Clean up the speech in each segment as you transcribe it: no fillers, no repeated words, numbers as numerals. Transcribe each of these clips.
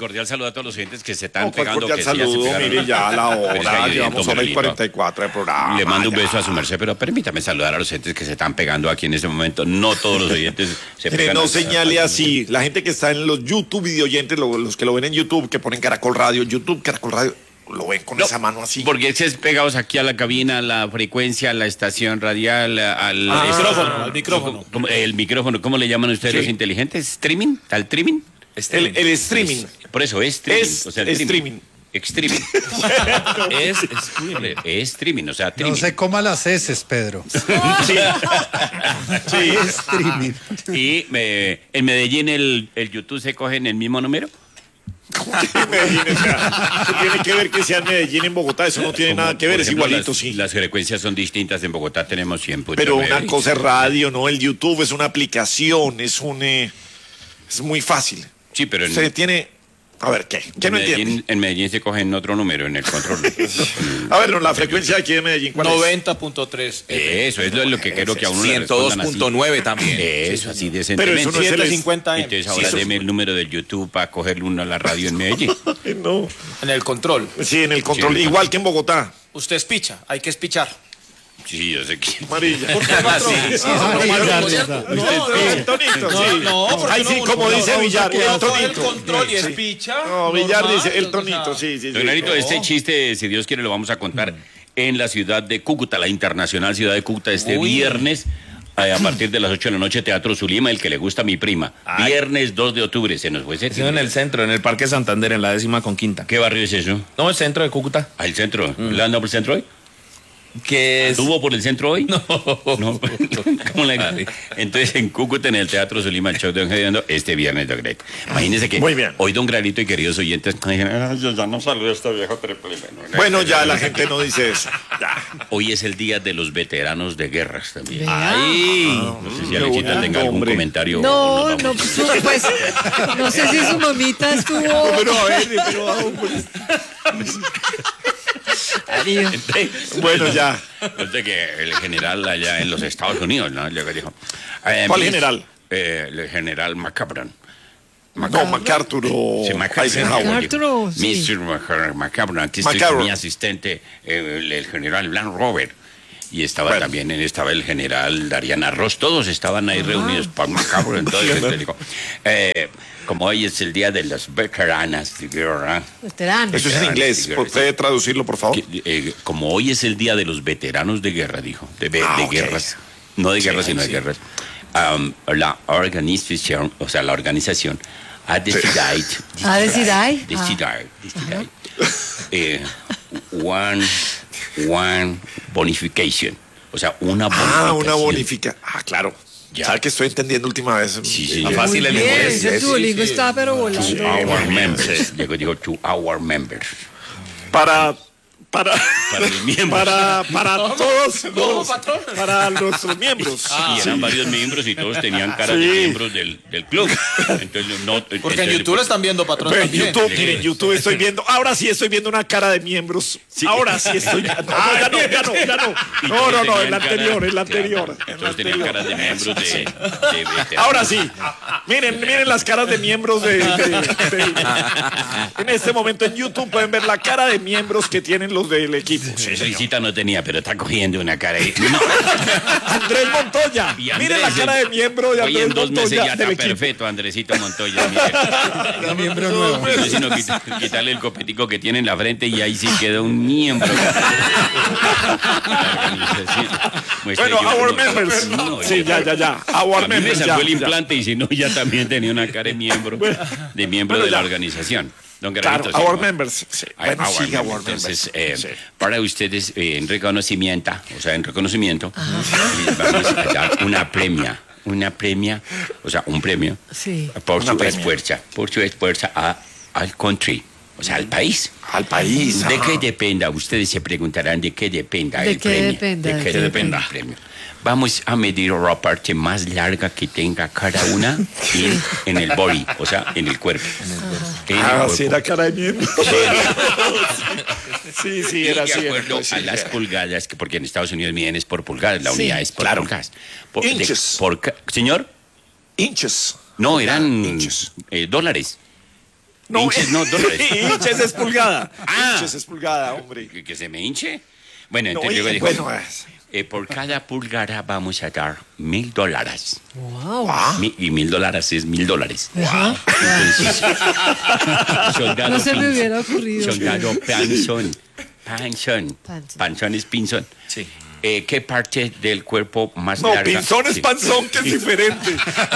cordial saludo a todos los oyentes que se están pegando. Cordial que sí, ya se saludo, pegaron. mire ya la Pero es que hora, hay llevamos evento, hora y Miguelito. 44 de programa. Le mando un ya. beso a su merced, pero permítame saludar a los oyentes que se están pegando aquí en este momento. No todos los oyentes se Mire, pegan. no señale así. La gente que está en los YouTube videoyentes, los que lo ven en YouTube, que ponen Caracol Radio, YouTube, Caracol Radio, lo ven con esa mano así. Porque es pegados aquí a la cabina, a la frecuencia, a la estación radial, al micrófono. El micrófono, ¿cómo le llaman ustedes Sí. los inteligentes? ¿Streaming? ¿Al streaming? El streaming. Por eso es streaming. Es o sea, el streaming. Streaming. Es streaming. Es streaming, o sea, No streaming. se coma las heces, Pedro. Sí. Streaming. Y en Medellín el YouTube se coge en el mismo número. Medellín, o sea, ¿qué tiene que ver que sea Medellín en Bogotá? Eso no tiene Como, nada que por ver, es ejemplo, igualito, las, sí. Las frecuencias son distintas. En Bogotá tenemos 100. Pero una cosa es radio, ¿no? El YouTube es una aplicación, es muy fácil. Sí, pero Usted tiene... A ver, ¿qué? ¿Qué no entiende? En Medellín se coge en otro número, en el control. A ver, no, la frecuencia de aquí de Medellín, ¿cuál es? 90.3. Eso es lo que quiero que a uno le respondan así. 102.9 también. Eso, así Pero decentemente. eso no es el... 750 Entonces ahora Sí, deme el número del YouTube para cogerle uno a la radio en Medellín. No. En el control. Sí, en el control, Sí. igual que en Bogotá. Usted espicha, hay que espichar. Sí, yo sé que... Amarilla. No, El tonito, sí. porque Ay, sí, como dice Villar, el el tonito. control y Sí. espicha. No, Villar normal, dice el o sea, tonito, sí, sí. Don sí. Larito, este chiste, si Dios quiere, lo vamos a contar en la ciudad de Cúcuta, la internacional ciudad de Cúcuta, este viernes. A partir de las 8 de la noche, Teatro Zulima, el que le gusta a mi prima. Viernes 2 de octubre, se nos fue ese. En el centro, en el Parque Santander, en la 10ª. ¿Qué barrio es eso? No, el centro de Cúcuta. ¿Al centro? ¿Le anda por el centro hoy? Que es... ¿Estuvo por el centro hoy? No. ¿Cómo Entonces, en Cúcuta, en el Teatro Zulima, el show de Don Gediondo, este viernes, Don Granito. Imagínense que Muy bien. hoy Don Granito y queridos oyentes, yo ya no salgo de esta vieja triple. Bueno, ya la gente no dice eso. Ya. Hoy es el día de los veteranos de guerras también. Vea. No sé si qué Alexita bueno, tenga algún hombre. comentario. No, o nos no, vamos. pues, no sé si su mamita estuvo. Pero a ver, Darío. bueno, ya. Desde que el general allá en los Estados Unidos, ¿no? Luego dijo, ¿Cuál general? El general McCabron. No, MacArthur o Sí, MacArthur. Eisenhower. MacArthur, sí. Mr. McCabron, aquí McCabron. está mi asistente, el general Blanc Robert. Y estaba Bueno. también, estaba el general Dariana Ross, todos estaban ahí reunidos para McCabron. Entonces, digo, como hoy es el día de las veteranas de guerra, Veteranos. Eso es en inglés. ¿Puede traducirlo, por favor? como hoy es el día de los veteranos de guerra, dijo, de ok. guerras, no de guerras, sino de sí. guerras, la organización, o sea, la organización ha decidido, one bonification, o sea, una bonificación. Una bonifica. Claro. Ya. ¿Sabes que estoy entendiendo última vez? Sí, sí. Más fácil Muy el bien, inglés. ese Duolingo está pero volando. To our members. Luego dijo to our members. Para los miembros. para todos, ¿Cómo, patrón? para nuestros miembros. Y eran varios miembros y todos tenían cara de Sí. miembros del club. Entonces, no, Porque en entonces, YouTube lo están viendo, patrón. Pero en también. YouTube, miren, YouTube estoy viendo, ahora sí estoy viendo una cara de miembros. Ahora sí estoy viendo. Ya no. y No, todos no, tenían el anterior, cara- el anterior. Claro, todos tenían cara de miembros de veteranos. Ahora sí. Miren las caras de miembros en este momento en YouTube pueden ver la cara de miembros que tienen los del equipo. Sí, señor. Risita no tenía, pero está cogiendo una cara ahí. Andrés Montoya. Y Andrés, Miren la cara de miembro de hoy Andrés en 2 meses Montoya ya del está equipo. perfecto, Andresito Montoya. Mire. Miembro nuevo. No es sino quitarle el copetico que tiene en la frente y ahí sí queda un miembro. Bueno, our members. No, Sí, ya. Our a mí me members. sacó el ya. implante y si no, ya también tenía una cara de miembro Bueno, de la ya. organización. Don Claro, Garrito, sí, our ¿no? members. Sí. Bueno, Our sí, our members. members. Entonces, Sí. para ustedes, en reconocimiento, les vamos a dar una premia, o sea, un premio Sí. por Una premia. por su esfuerzo al country, o sea, al país. Al país. ¿De ajá. qué dependa? Ustedes se preguntarán de qué dependa ¿De el qué premio. dependa? ¿De qué ¿De qué dependa el premio? Vamos a medir la parte más larga que tenga cada una en el body, o sea, en el cuerpo. En el cuerpo. Sí, era cara de miembro. Sí, Y era de así. acuerdo a las pulgadas, porque en Estados Unidos miden es por pulgadas, la Sí. unidad es por Claro. pulgadas. Inches. ¿Señor? Inches. No, eran Inches. dólares. Hinches, no, dólares. Hinches es pulgada. Ah. Hinches es pulgada, hombre. ¿Que se me hinche? Bueno, No, entonces luego dijo, bueno, es. por cada pulgada vamos a dar $1,000. Wow. Y $1,000 es $1,000. Ajá. Entonces, soldado No se me Pinzón, hubiera ocurrido. soldado Panzón. Panzón. Panzón. Panzón es pinzón. Sí. ¿Qué parte del cuerpo más No, larga? pinzón es Sí. panzón, que es diferente.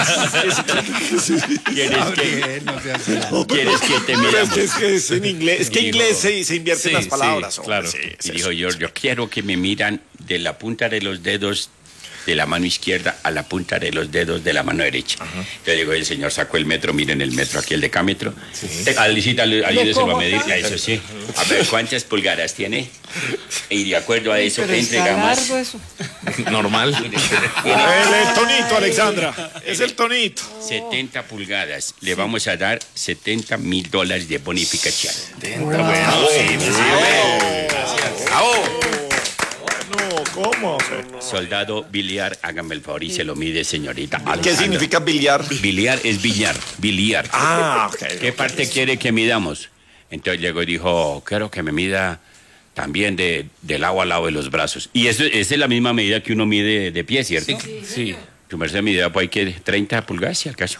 ¿Quieres que, Bien, no seas bravo. ¿Quieres que te Pero miramos? es que es en inglés. Es que en Digo, inglés se invierten sí, las palabras. sí, hombre, claro. sí, es Y eso. dijo, yo quiero que me miran de la punta de los dedos de la mano izquierda a la punta de los dedos de la mano derecha. Entonces llegó el señor, sacó el metro, miren el metro aquí, el decámetro. Alicita, ayúdeselo a medir. A eso sí. A ver, ¿cuántas pulgadas tiene? Y de acuerdo a eso, Pero está entregamos. largo eso. Normal. El tonito, Alexandra. Es el tonito. 70 pulgadas. Le vamos a dar $70,000 de bonificación. No, ¿cómo? Soldado biliar, hágame el favor y se lo mide, señorita. ¿Qué Alejandra. significa billar? Biliar es billar, biliar. Ah, ok. ¿Qué parte quiere que midamos? Entonces llegó y dijo, quiero que me mida también del lado al lado de los brazos. Y esa es la misma medida que uno mide de pie, ¿cierto? Sí. Tu merced mide pues, hay que 30 pulgadas, si acaso.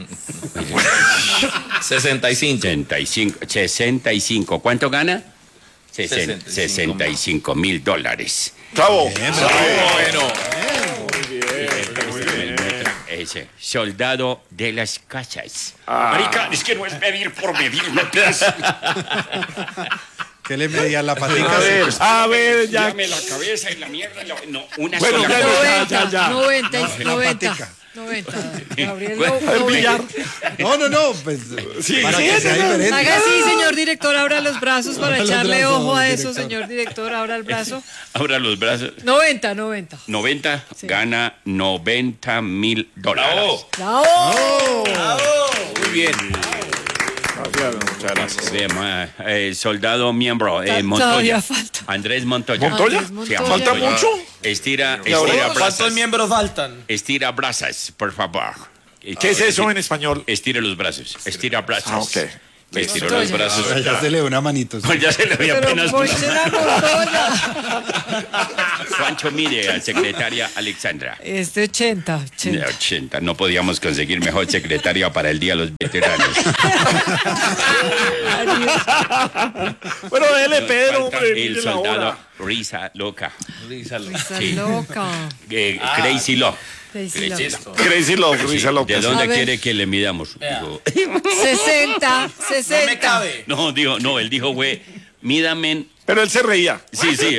65. 65. ¿Cuánto gana? 65,000 $65,000. Bravo. Bueno. Ese, soldado de las casas. Ah. Marica, es que no es medir por medir, ¿no crees? ¿Qué le medía la patica? A ver, ya. Dame la cabeza y la mierda. No, una Bueno, sola ya, cosa. ya, ya. 90, La 90. patica. 90. Gabriel, El billar. No, pues Sí, para sí, que sí, sea no. diferente. Haga así, señor director, abra los brazos para Abra los echarle brazos, ojo a eso, director. señor director, abra el brazo. Abra los brazos. 90. 90, Sí. gana $90,000. Bravo. ¡Bravo! Muy bien. Muchas gracias. Bien, soldado miembro, Montoya. Todavía falta. Andrés Montoya. ¿Montoya? Andrés Montoya. Sí, ¿Falta Montoya. mucho? Estira ¿Cuántos brazos. miembros faltan? Estira brazos, por favor. ¿Qué es eso en español? Estira los brazos. Estira brazos. Ah, ok. Estiró los brazos. Ya se le ve una manito. sí. Pues ya se le ve Pero apenas. ¿por qué la Montoya? Juancho mide a secretaria Alexandra. 80. De 80. No podíamos conseguir mejor secretaria para el Día de los Veteranos. Bueno, dele, Pedro, Falta hombre. el mire la soldado hora. Risa Loca. Risa Sí. loca. Crazy Love. Crazy Love. Crazy Love, risa loca. ¿De dónde A ver. quiere que le midamos? Dijo, 60. No me cabe. no, él dijo, güey, mídame. Pero él se reía. Sí, sí.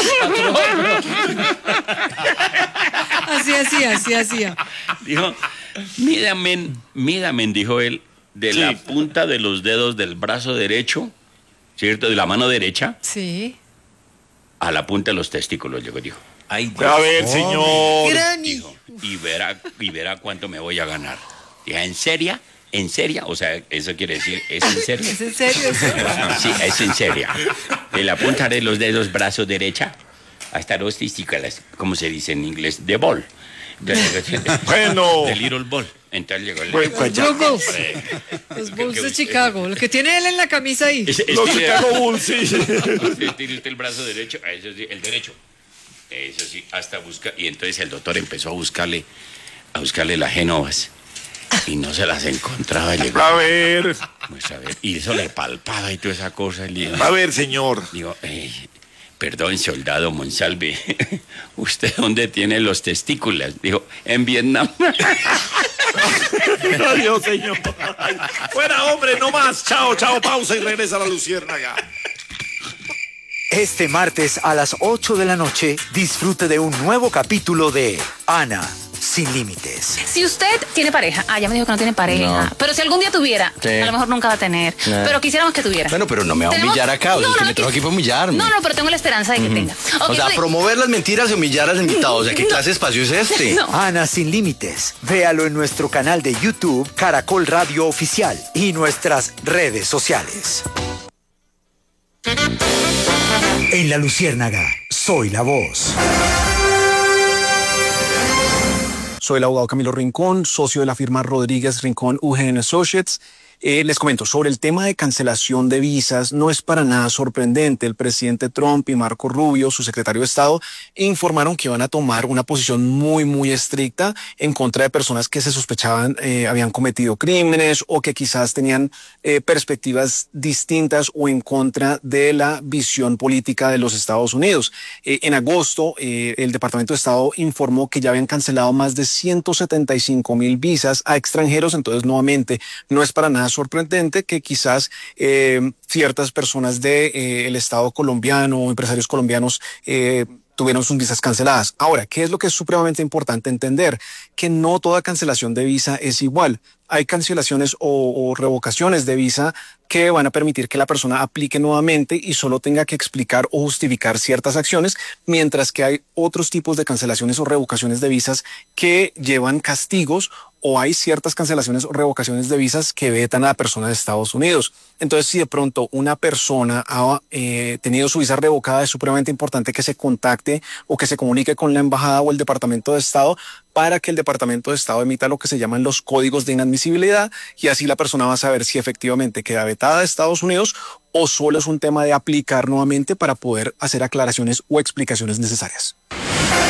Así hacía. Dijo, mídame, dijo él, de la punta de los dedos del brazo derecho, ¿cierto? De la mano derecha Sí. a la punta de los testículos, llegó y dijo. Ay, A ver, señor. Granny. Dijo, y verá cuánto me voy a ganar. Dije, ¿en serio? ¿En serio? O sea, eso quiere decir, ¿es en serio? ¿Es en serio eso? Sí, es en serio. De la punta de los dedos, brazo derecha, hasta los testículos, como se dice en inglés, de ball. Bueno. De little ball. Entonces llegó el... Bueno, pues ya. Los Bulls. Los Bulls de Chicago. Lo que tiene él en la camisa ahí. Los Chicago Bulls, sí. Tire usted el brazo derecho, eso sí, el derecho. Eso sí, hasta buscar. Y entonces el doctor empezó a buscarle las genovas. Y no se las encontraba. Llegó, A ver, pues, a ver, y eso le palpaba y toda esa cosa. Y le a ver, señor. digo, perdón, soldado Monsalve, ¿usted dónde tiene los testículos? Dijo, en Vietnam. Adiós, señor. Fuera, hombre, no más. Chao, pausa y regresa a la Luciérnaga. Este martes a las 8 de la noche, disfrute de un nuevo capítulo de Ana sin límites. Si usted tiene pareja, ya me dijo que no tiene pareja, pero si algún día tuviera, Sí. a lo mejor nunca va a tener, pero quisiéramos que tuviera. Bueno, pero no me va a Tenemos- humillar acá, o sea, es que me trajo qui- aquí para humillarme. No, pero tengo la esperanza de que tenga. O Ok, sea, pues- promover las mentiras y humillar al invitado. O sea, ¿qué No. clase de espacio es este? No. Ana sin límites. Véalo en nuestro canal de YouTube, Caracol Radio Oficial, y nuestras redes sociales. En la Luciérnaga, soy la voz. Soy el abogado Camilo Rincón, socio de la firma Rodríguez Rincón UGN Associates, Les comento, sobre el tema de cancelación de visas, no es para nada sorprendente. El presidente Trump y Marco Rubio, su secretario de Estado, informaron que iban a tomar una posición muy estricta en contra de personas que se sospechaban habían cometido crímenes o que quizás tenían perspectivas distintas o en contra de la visión política de los Estados Unidos. En agosto, el Departamento de Estado informó que ya habían cancelado más de 175,000 visas a extranjeros. Entonces, nuevamente, no es para nada sorprendente que quizás ciertas personas del Estado colombiano o empresarios colombianos tuvieron sus visas canceladas. Ahora, ¿qué es lo que es supremamente importante entender? Que no toda cancelación de visa es igual. Hay cancelaciones o revocaciones de visa que van a permitir que la persona aplique nuevamente y solo tenga que explicar o justificar ciertas acciones, mientras que hay otros tipos de cancelaciones o revocaciones de visas que llevan castigos, o hay ciertas cancelaciones o revocaciones de visas que vetan a la persona de Estados Unidos. Entonces, si de pronto una persona ha tenido su visa revocada, es supremamente importante que se contacte o que se comunique con la embajada o el Departamento de Estado para que el Departamento de Estado emita lo que se llaman los códigos de inadmisibilidad, y así la persona va a saber si efectivamente queda vetada de Estados Unidos o solo es un tema de aplicar nuevamente para poder hacer aclaraciones o explicaciones necesarias.